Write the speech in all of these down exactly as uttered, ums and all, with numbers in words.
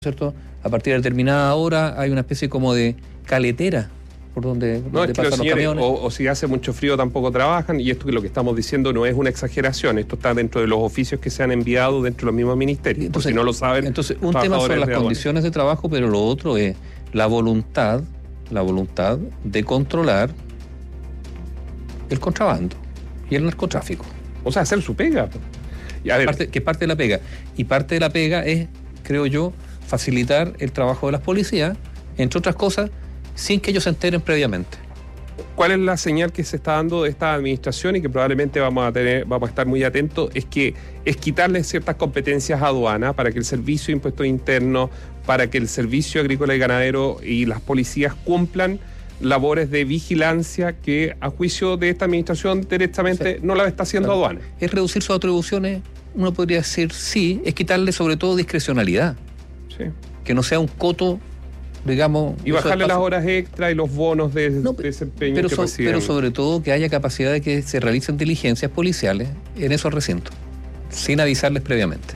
¿cierto? A partir de determinada hora hay una especie como de caletera por donde, no, donde es que pasan los, los señores, camiones. O, o si hace mucho frío tampoco trabajan, y esto que lo que estamos diciendo no es una exageración, esto está dentro de los oficios que se han enviado dentro de los mismos ministerios. Entonces, por si no lo saben. Entonces, un tema son las condiciones de trabajo, pero lo otro es la voluntad, la voluntad de controlar el contrabando y el narcotráfico. O sea, hacer su pega. Y a ver, parte, que parte de la pega. Y parte de la pega es, creo yo, facilitar el trabajo de las policías, entre otras cosas, sin que ellos se enteren previamente. ¿Cuál es la señal que se está dando de esta administración y que probablemente vamos a tener, vamos a estar muy atentos? Es que es quitarle ciertas competencias a aduana para que el servicio de impuestos internos, para que el servicio agrícola y ganadero y las policías cumplan labores de vigilancia que, a juicio de esta administración, directamente sí, no la está haciendo claro. aduana. Es reducir sus atribuciones, uno podría decir sí, es quitarle sobre todo discrecionalidad. Sí. Que no sea un coto, digamos... Y bajarle las horas extra y los bonos de, no, de desempeño pero que so, reciben. Pero sobre todo que haya capacidad de que se realicen diligencias policiales en esos recintos, sin avisarles previamente.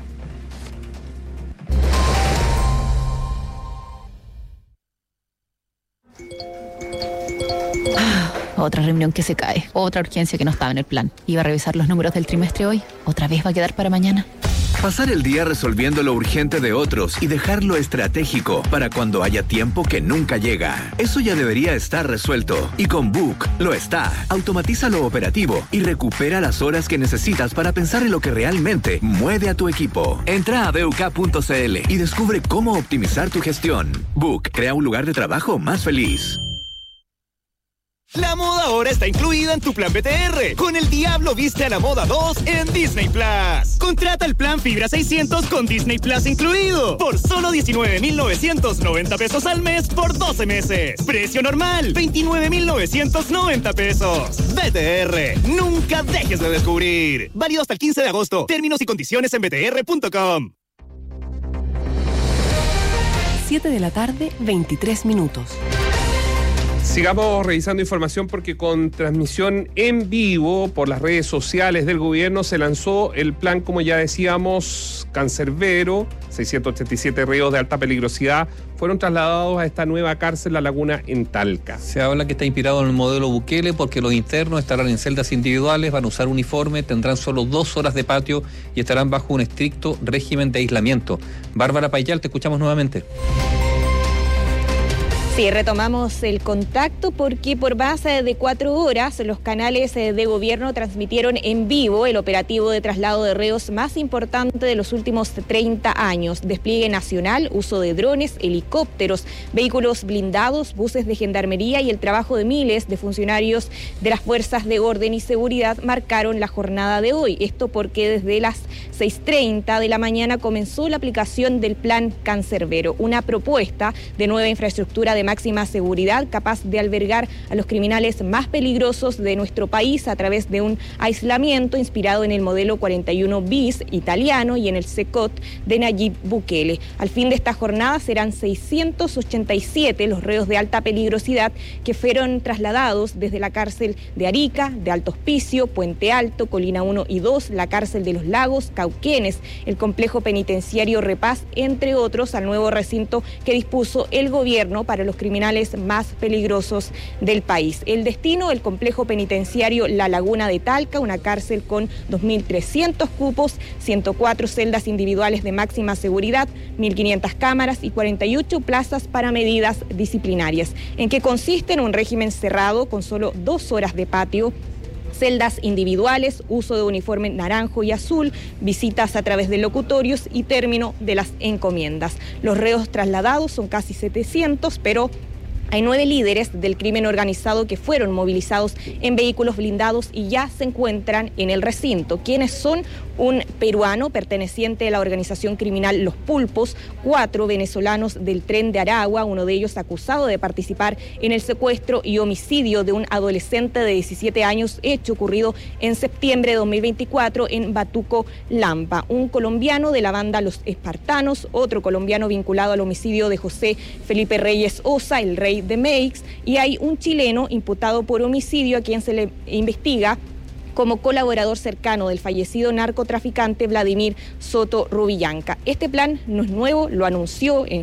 Otra reunión que se cae, otra urgencia que no estaba en el plan. Iba a revisar los números del trimestre hoy, otra vez va a quedar para mañana. Pasar el día resolviendo lo urgente de otros y dejarlo estratégico para cuando haya tiempo que nunca llega. Eso ya debería estar resuelto. Y con Book lo está. Automatiza lo operativo y recupera las horas que necesitas para pensar en lo que realmente mueve a tu equipo. Entra a b u k punto c l y descubre cómo optimizar tu gestión. Book crea un lugar de trabajo más feliz. La moda ahora está incluida en tu plan B T R. Con El Diablo Viste a la Moda dos en Disney Plus. Contrata el plan Fibra seiscientos con Disney Plus incluido. Por solo diecinueve mil novecientos noventa pesos al mes por doce meses. Precio normal, veintinueve mil novecientos noventa pesos. B T R, nunca dejes de descubrir. Válido hasta el quince de agosto. Términos y condiciones en b t r punto com. siete de la tarde, veintitrés minutos. Sigamos revisando información porque con transmisión en vivo por las redes sociales del gobierno se lanzó el plan, como ya decíamos, Cancerbero. seiscientos ochenta y siete reos de alta peligrosidad fueron trasladados a esta nueva cárcel, La Laguna, en Talca. Se habla que está inspirado en el modelo Bukele porque los internos estarán en celdas individuales, van a usar uniforme, tendrán solo dos horas de patio y estarán bajo un estricto régimen de aislamiento. Bárbara Payal, te escuchamos nuevamente. Sí, retomamos el contacto porque por más de cuatro horas los canales de gobierno transmitieron en vivo el operativo de traslado de reos más importante de los últimos treinta años. Despliegue nacional, uso de drones, helicópteros, vehículos blindados, buses de gendarmería y el trabajo de miles de funcionarios de las fuerzas de orden y seguridad marcaron la jornada de hoy. Esto porque desde las seis treinta de la mañana comenzó la aplicación del plan Cancerbero, una propuesta de nueva infraestructura de máxima seguridad capaz de albergar a los criminales más peligrosos de nuestro país a través de un aislamiento inspirado en el modelo cuarenta y uno bis italiano y en el SECOT de Nayib Bukele. Al fin de esta jornada serán seiscientos ochenta y siete los reos de alta peligrosidad que fueron trasladados desde la cárcel de Arica, de Alto Hospicio, Puente Alto, Colina uno y dos, la cárcel de Los Lagos, Cauquenes, el complejo penitenciario Repaz, entre otros, al nuevo recinto que dispuso el gobierno para los criminales más peligrosos del país. El destino, el complejo penitenciario La Laguna de Talca, una cárcel con dos mil trescientos cupos, ciento cuatro celdas individuales de máxima seguridad, mil quinientas cámaras y cuarenta y ocho plazas para medidas disciplinarias. ¿En qué consiste? En un régimen cerrado con solo dos horas de patio, celdas individuales, uso de uniforme naranjo y azul, visitas a través de locutorios y término de las encomiendas. Los reos trasladados son casi setecientos, pero hay nueve líderes del crimen organizado que fueron movilizados en vehículos blindados y ya se encuentran en el recinto. ¿Quiénes son? Un peruano perteneciente a la organización criminal Los Pulpos, cuatro venezolanos del Tren de Aragua, uno de ellos acusado de participar en el secuestro y homicidio de un adolescente de diecisiete años, hecho ocurrido en septiembre de dos mil veinticuatro en Batuco, Lampa. Un colombiano de la banda Los Espartanos, otro colombiano vinculado al homicidio de José Felipe Reyes Osa, el rey de Meix, y hay un chileno imputado por homicidio a quien se le investiga como colaborador cercano del fallecido narcotraficante Vladimir Soto Rubillanca. Este plan no es nuevo, lo anunció en